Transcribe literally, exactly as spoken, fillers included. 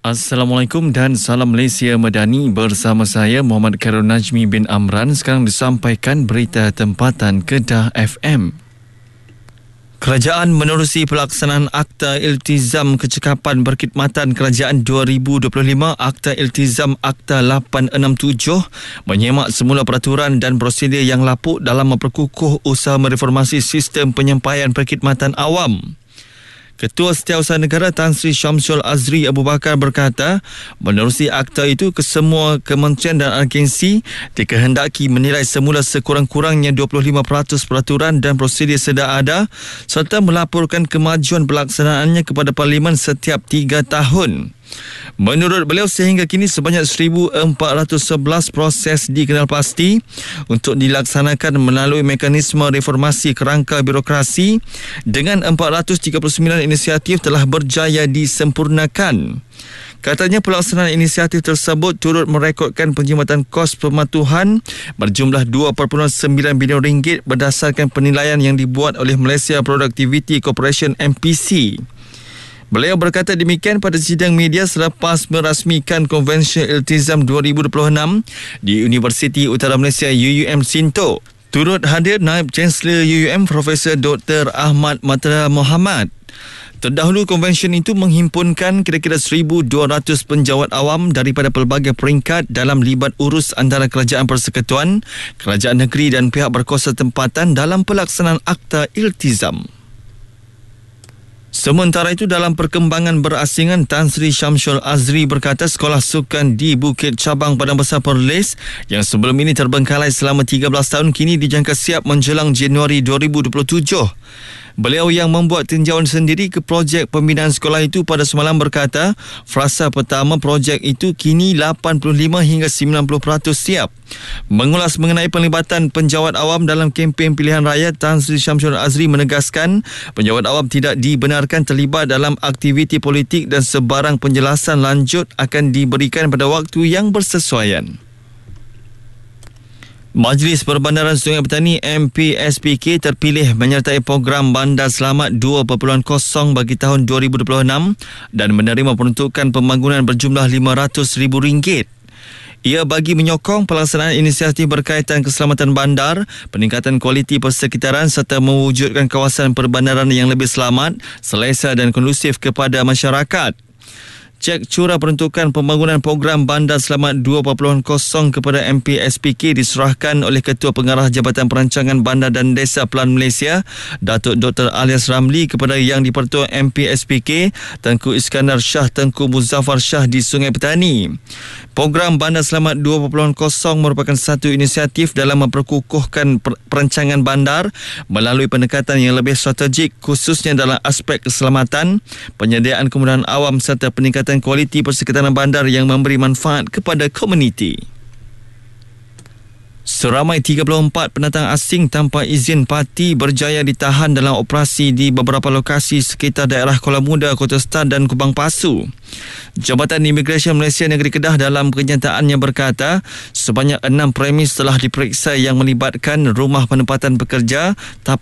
Assalamualaikum dan salam Malaysia Madani, bersama saya Muhammad Khairul Najmi bin Amran. Sekarang disampaikan berita tempatan Kedah F M. Kerajaan menerusi pelaksanaan Akta Iltizam Kecekapan Perkhidmatan Kerajaan dua ribu dua puluh lima, Akta Iltizam Akta lapan enam tujuh, menyemak semula peraturan dan prosedur yang lapuk dalam memperkukuh usaha mereformasi sistem penyampaian perkhidmatan awam. Ketua Setiausaha Negara Tan Sri Syamsul Azri Abu Bakar berkata, menerusi akta itu, kesemua kementerian dan agensi dikehendaki menilai semula sekurang-kurangnya dua puluh lima peratus peraturan dan prosedur sedia ada serta melaporkan kemajuan pelaksanaannya kepada Parlimen setiap tiga tahun. Menurut beliau, sehingga kini sebanyak seribu empat ratus sebelas proses dikenalpasti untuk dilaksanakan melalui mekanisme reformasi kerangka birokrasi dengan empat ratus tiga puluh sembilan inisiatif telah berjaya disempurnakan. Katanya pelaksanaan inisiatif tersebut turut merekodkan penjimatan kos pematuhan berjumlah dua perpuluhan sembilan bilion ringgit berdasarkan penilaian yang dibuat oleh Malaysia Productivity Corporation M P C. Beliau berkata demikian pada sidang media selepas merasmikan Konvensyen Iltizam dua ribu dua puluh enam di Universiti Utara Malaysia U U M Sinto. Turut hadir Naib Chancellor U U M Profesor Doktor Ahmad Matra Mohamad. Terdahulu, konvensyen itu menghimpunkan kira-kira seribu dua ratus penjawat awam daripada pelbagai peringkat dalam libat urus antara kerajaan persekutuan, kerajaan negeri dan pihak berkuasa tempatan dalam pelaksanaan Akta Iltizam. Sementara itu, dalam perkembangan berasingan, Tan Sri Syamsul Azri berkata sekolah sukan di Bukit Cabang Padang Besar Perlis yang sebelum ini terbengkalai selama tiga belas tahun kini dijangka siap menjelang Januari dua ribu dua puluh tujuh. Beliau yang membuat tinjauan sendiri ke projek pembinaan sekolah itu pada semalam berkata, fasa pertama projek itu kini lapan puluh lima hingga sembilan puluh peratus siap. Mengulas mengenai penglibatan penjawat awam dalam kempen pilihan raya, Tan Sri Syamsul Azri menegaskan penjawat awam tidak dibenarkan terlibat dalam aktiviti politik dan sebarang penjelasan lanjut akan diberikan pada waktu yang bersesuaian. Majlis Perbandaran Sungai Petani M P S P K terpilih menyertai program Bandar Selamat dua titik kosong bagi tahun dua ribu dua puluh enam dan menerima peruntukan pembangunan berjumlah lima ratus ribu ringgit. Ia bagi menyokong pelaksanaan inisiatif berkaitan keselamatan bandar, peningkatan kualiti persekitaran serta mewujudkan kawasan perbandaran yang lebih selamat, selesa dan kondusif kepada masyarakat. Cek curah peruntukan pembangunan program Bandar Selamat dua titik kosong kepada M P S P K diserahkan oleh Ketua Pengarah Jabatan Perancangan Bandar dan Desa Pelan Malaysia, Datuk Doktor Alias Ramli, kepada Yang di-Pertua M P S P K, Tengku Iskandar Shah Tengku Muzaffar Shah di Sungai Petani. Program Bandar Selamat dua titik kosong merupakan satu inisiatif dalam memperkukuhkan perancangan bandar melalui pendekatan yang lebih strategik, khususnya dalam aspek keselamatan, penyediaan kemudahan awam serta peningkatan kualiti persekitaran bandar yang memberi manfaat kepada komuniti. Seramai tiga puluh empat pendatang asing tanpa izin parti berjaya ditahan dalam operasi di beberapa lokasi sekitar daerah Kuala Muda, Kota Star dan Kubang Pasu. Jabatan Imigresen Malaysia Negeri Kedah dalam kenyataannya berkata, sebanyak enam premis telah diperiksa yang melibatkan rumah penempatan pekerja,